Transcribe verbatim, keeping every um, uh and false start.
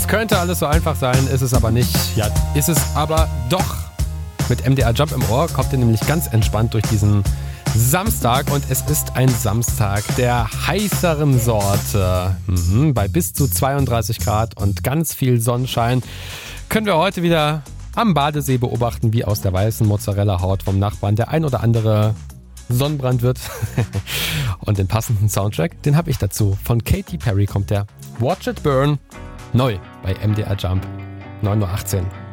könnte alles so einfach sein, ist es aber nicht. Ja, ist es aber doch. Mit M D R Jump im Ohr kommt ihr nämlich ganz entspannt durch diesen Samstag und es ist ein Samstag der heißeren Sorte. Mhm, bei bis zu zweiunddreißig Grad und ganz viel Sonnenschein können wir heute wieder am Badesee beobachten, wie aus der weißen Mozzarella-Haut vom Nachbarn der ein oder andere Sonnenbrand wird. Und den passenden Soundtrack, den habe ich dazu. Von Katy Perry kommt der Watch It Burn. Neu bei M D R Jump. neun Uhr achtzehn.